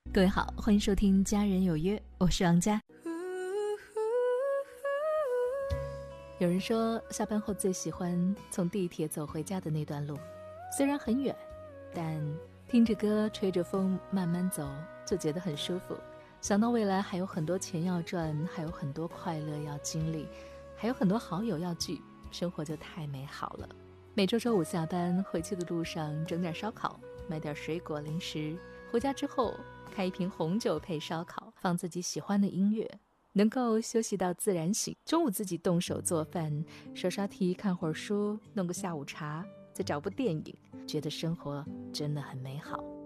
各位好，欢迎收听家人有约，我是王佳。有人说下班后最喜欢从地铁走回家的那段路，虽然很远，但听着歌吹着风慢慢走就觉得很舒服。想到未来还有很多钱要赚，还有很多快乐要经历，还有很多好友要聚，生活就太美好了。每周周五下班回去的路上整点烧烤，买点水果零食，回家之后开一瓶红酒配烧烤，放自己喜欢的音乐，能够休息到自然醒。中午自己动手做饭，刷刷题，看会儿书，弄个下午茶，再找部电影，觉得生活真的很美好。